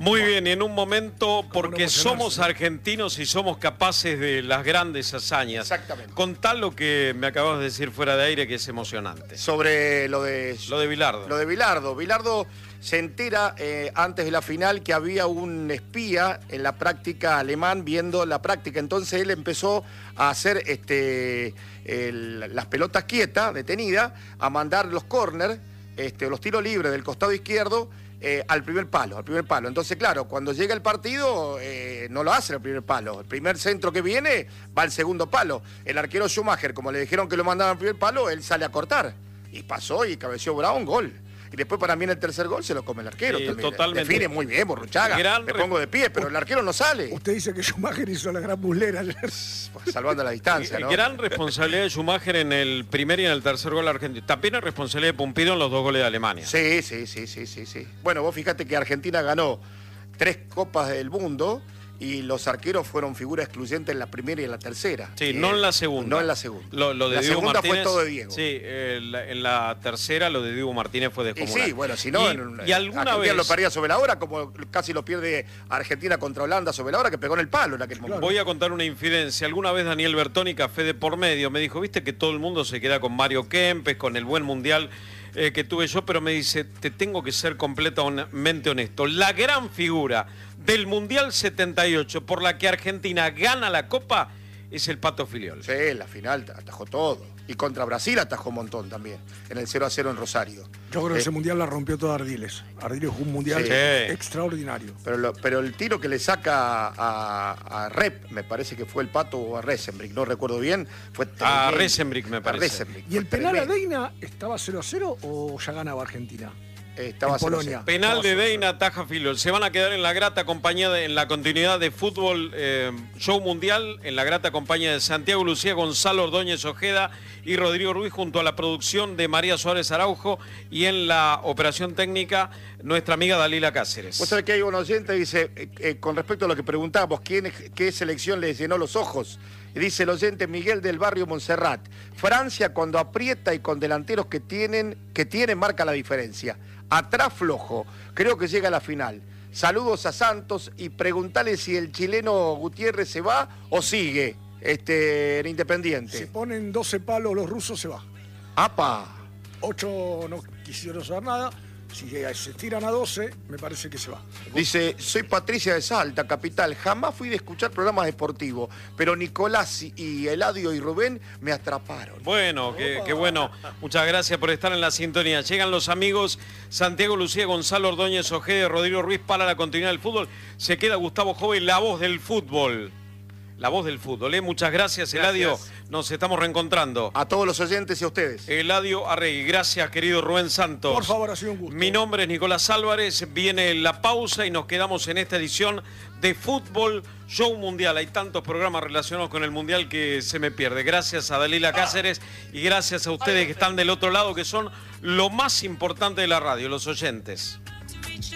Muy bien, y en un momento, porque no somos argentinos y somos capaces de las grandes hazañas. Exactamente. Contá lo que me acabas de decir fuera de aire, que es emocionante. Sobre lo de Bilardo. Lo de Bilardo. Bilardo se entera antes de la final que había un espía en la práctica alemán viendo la práctica. Entonces él empezó a hacer las pelotas quietas, detenidas, a mandar los córner, los tiros libres del costado izquierdo, al primer palo. Entonces, claro, cuando llega el partido, no lo hace el primer palo. El primer centro que viene va al segundo palo. El arquero Schumacher, como le dijeron que lo mandaban al primer palo, él sale a cortar. Y pasó y cabeció bravo un gol. Y después para mí en el tercer gol se lo come el arquero también. Totalmente. Define muy bien, Borruchaga. Me pongo de pie, pero el arquero no sale. Usted dice que Schumacher hizo la gran buslera ayer. Salvando la distancia, ¿no? Gran responsabilidad de Schumacher en el primer y en el tercer gol argentino. También es responsabilidad de Pumpido en los 2 goles de Alemania. Sí. Bueno, vos fíjate que Argentina ganó 3 Copas del Mundo y los arqueros fueron figura excluyente en la primera y en la tercera. Sí, no en la segunda. No en la segunda. Lo de la Diego segunda Martínez, fue todo de Diego. Sí, en la tercera lo de Diego Martínez fue descomunal. Y sí, bueno, si no, y alguna vez lo perdía sobre la hora, como casi lo pierde Argentina contra Holanda sobre la hora, que pegó en el palo en aquel momento. Voy a contar una infidencia. Alguna vez Daniel Bertoni, Café de por medio, me dijo, viste que todo el mundo se queda con Mario Kempes, con el buen mundial que tuve yo, pero me dice, te tengo que ser completamente honesto. La gran figura del Mundial 78 por la que Argentina gana la Copa es el Pato Filiol. Sí, en la final atajó todo. Y contra Brasil atajó un montón también, en el 0-0 en Rosario. Yo creo que ese mundial la rompió toda Ardiles. Ardiles jugó un mundial extraordinario. Pero el tiro que le saca a Rep, me parece que fue el Pato o a Resenbrick, no recuerdo bien, fue tremendo. A Resenbrick me parece. ¿Y el penal a Deina estaba 0-0 o ya ganaba Argentina? Estaba en Polonia. Penal de Deina, ataja Filiol. Se van a quedar en la grata compañía, en la continuidad de Fútbol Show Mundial, en la grata compañía de Santiago Lucía, Gonzalo Ordóñez Ojeda y Rodrigo Ruiz, junto a la producción de María Suárez Araujo y en la operación técnica nuestra amiga Dalila Cáceres. Vos sabés que hay un oyente que dice, con respecto a lo que preguntábamos, ¿qué selección les llenó los ojos? Y dice el oyente Miguel del Barrio Montserrat, Francia cuando aprieta y con delanteros que tienen marca la diferencia. Atrás flojo, creo que llega a la final. Saludos a Santos y preguntale si el chileno Gutiérrez se va o sigue en Independiente. Se ponen 12 palos los rusos, se va. ¡Apa! 8 no quisieron saber nada. Si se tiran a 12, me parece que se va. Dice, soy Patricia de Salta, capital. Jamás fui de escuchar programas deportivos, pero Nicolás y Eladio y Rubén me atraparon. Bueno, qué bueno. Muchas gracias por estar en la sintonía. Llegan los amigos Santiago Lucía, Gonzalo Ordóñez Ojeda y Rodrigo Ruiz para la continuidad del fútbol. Se queda Gustavo Joven, la voz del fútbol. La voz del fútbol, ¿eh? Muchas gracias, Eladio. Nos estamos reencontrando. A todos los oyentes y a ustedes. Eladio Arregui, gracias, querido Rubén Santos. Por favor, ha sido un gusto. Mi nombre es Nicolás Álvarez, viene la pausa y nos quedamos en esta edición de Fútbol Show Mundial. Hay tantos programas relacionados con el Mundial que se me pierde. Gracias a Dalila Cáceres y gracias a ustedes que están del otro lado, que son lo más importante de la radio, los oyentes.